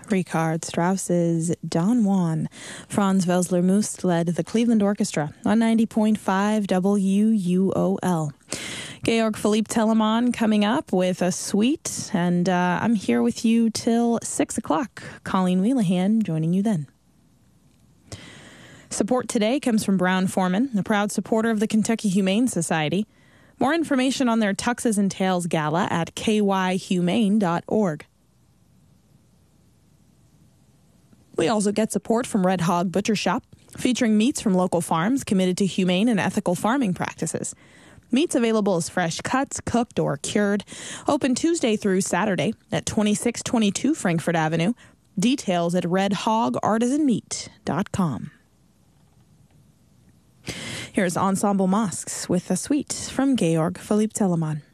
Richard Strauss's Don Juan. Franz Welsler-Must led the Cleveland Orchestra on 90.5 WUOL. Georg Philippe Telemann coming up with a suite, and I'm here with you till 6 o'clock. Colleen Wheelahan joining you then. Support today comes from Brown-Forman, a proud supporter of the Kentucky Humane Society. More information on their Tuxes and Tails Gala at kyhumane.org. We also get support from Red Hog Butcher Shop, featuring meats from local farms committed to humane and ethical farming practices. Meats available as fresh cuts, cooked, or cured. Open Tuesday through Saturday at 2622 Frankfort Avenue. Details at redhogartisanmeat.com. Here's Ensemble Masques with a suite from Georg Philippe Telemann.